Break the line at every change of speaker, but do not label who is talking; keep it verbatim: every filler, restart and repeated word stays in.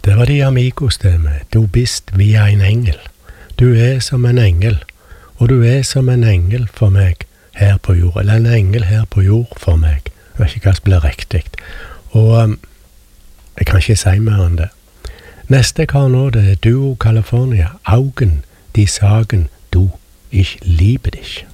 Det var de Amigos det med Du bist via en engel. Du er som en engel, og du er som en engel for meg her på jord, eller en engel her på jord for meg. Jeg vet ikke hva som blir riktig. Og um, jeg kan ikke si mer enn det. Neste jeg har nå, det er Duo California. Augen, de sagen, du, ich liebe dich.